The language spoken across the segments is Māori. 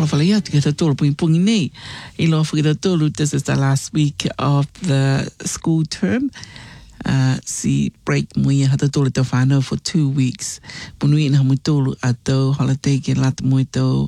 whalawhalea te kata tōru pungi nei. I loa whakita tōru, this is the last week of the school term. Si break mui hata tōru tau whānau for 2 weeks. Punui ina hamu tōru a tau holiday ke lata mui tau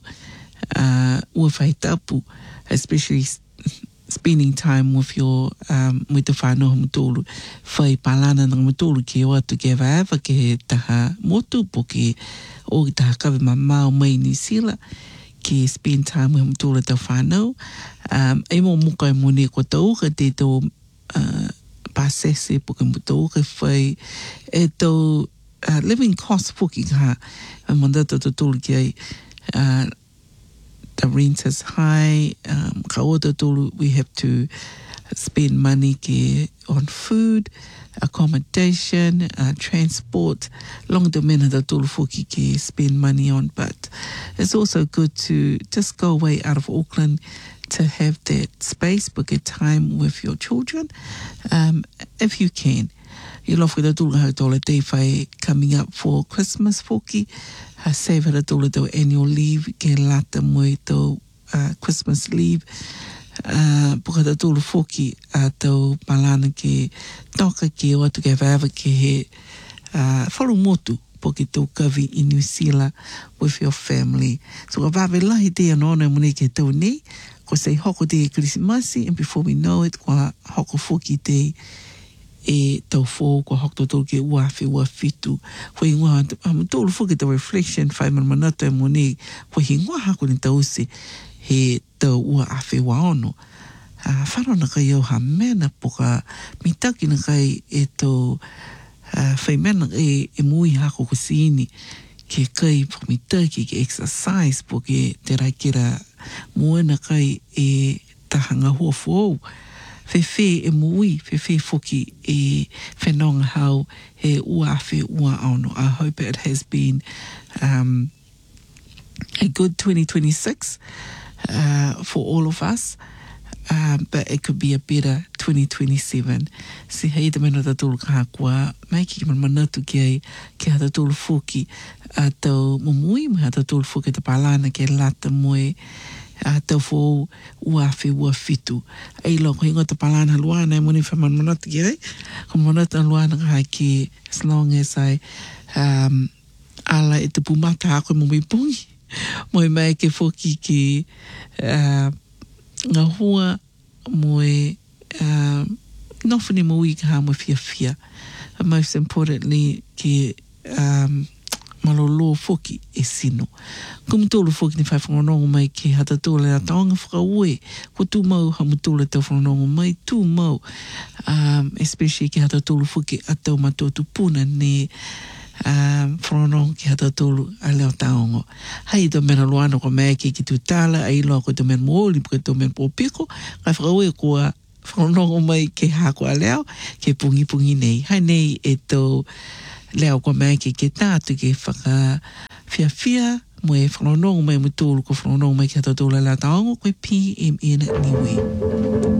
ua whaitapu, especially spending time with your with the whānau hamu tōru. Whai pālana na hamu tōru ke o atu ke whaewa ke he taha motu po ke o ki taha kawe mamau mai ni sila ke spend time with hamu tōru tau whānau. Ei mō muka e mone ko tau ka te tau pasese po ke mu tau ka whai e tau living cost poki ka mandata tau tōru ki ai the rent is high. Ka ota tōru, we have to spend money ke on food, accommodation, transport. Long the mena da tōru foki ke spend money on, but it's also good to just go away out of Auckland to have that space, book a time with your children, if you can. I lofu da tūru hau tōla te whai coming up for Christmas foki. Save hara tōla tau annual leave ke lata moe tau Christmas leave. Puka da tōlu foki tau palana ke toka ke o atu ke whaewa ke he wharu motu po ke tau kawi i New Zealand with your family. So ka wawe lahi te anona mune ke tau nei, ko sei hoko te Krismasi, and before we know it, ko hoko foki te e tau fō, ko hoko tōru ke uawhi ua fitu. Ko i ngua, tōru foki te reflection, whai manmanata e mone, ko hi ngua hako ni tau se, he tau ua awhi wa ono. Whanona kai au ha mena poka, mitaki na kai e tau whai mena e mui hako ko siini, ke kai mitaki ke exercise po ke te raikira moena kai e tahanga hua fōu. Whewhe e mui, whewhe foki e whenonga hau he uawhi ua ono. I hope it has been a good 2026 for all of us, but it could be a better 2027. Si hei te mena tōru ka hakua, mai ki manatu ki ai ke hata tōru foki tau mumui, mai hata tōru foki te palana ke lata moe tau fōu uawhi ua fitu. Ei lo, ko hingo te palana luana e mone whaman manata ki ai. Ko manata luana ka ki as long as I ala e te pumata ako mo mai pungi. Moe mai ke foki ki ngā hua moe nofuni mo i ka mo fia fia. Most importantly ki malolo foki e sino. Kumutolo foki ni whai whangonongo mai ke hata tōle a taonga whakaue. Ko tū mau hamutolo tau whangonongo mai, tū mau. Especially ke hata tōlu foki a tau matotu puna ne whangonongo ke hata tōlu a leo taongo. Hei tō mena loana ko mea ke ki tū tāla, ai loa ko tō mena mooli, ko tō mena pōpiko, kai whakaue koa whangonongo mai ke hako a leo, ke pungi pungi nei. Hai nei e tō leo ko mai ke tātu ke whaka fia moe whanonongo mai mo tōru ko whanonongo mai ke hata tōla la taongo koe PMN niwe.